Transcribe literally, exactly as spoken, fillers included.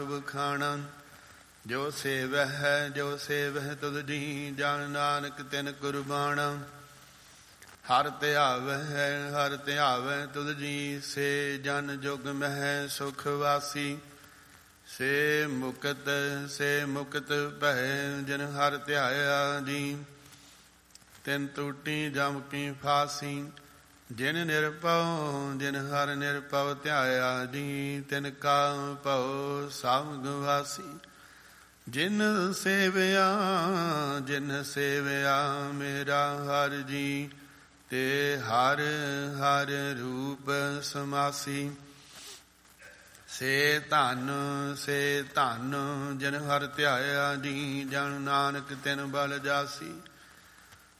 ਵਖਾਣਾ ਜੋ ਸੇਵਹਿ ਜੋ ਸੇਵਹਿ ਤੁਧ ਜੀ, ਜਨ ਨਾਨਕ ਤਿਨ ਕੁਰਬਾਨਾ। ਹਰ ਧਿਆਵਹਿ ਹਰ ਧਿਆਵਹਿ ਤੁਧ ਜੀ, ਸੇ ਜਨ ਜੁਗ ਮਹਿ ਸੁਖ ਵਾਸੀ। ਸੇ ਮੁਕਤ ਸੇ ਮੁਕਤ ਭੈ, ਜਿਨ ਹਰ ਧਿਆਇਆ ਜੀ। ਤਿਨ ਟੂਟੀ ਜਮ ਕੀ ਫਾਸੀ, ਜਿਨ ਨਿਰਭਉ ਜਿਨ ਹਰ ਨਿਰਭਉ ਧਿਆਇਆ ਜੀ। ਤਿਨ ਕਾ ਭਉ ਸਭ ਗਵਾਸੀ, ਜਿਨ ਸੇਵਿਆ ਜਿਨ ਸੇਵਿਆ ਮੇਰਾ ਹਰ ਜੀ। ਤੇ ਹਰ ਹਰ ਰੂਪ ਸਮਾਸੀ। ਸੇ ਧਨ ਸੇ ਧਨ, ਜਿਨ ਹਰ ਧਿਆਇਆ ਜੀ। ਜਨ ਨਾਨਕ ਤਿਨ ਬਲ ਜਾਸੀ।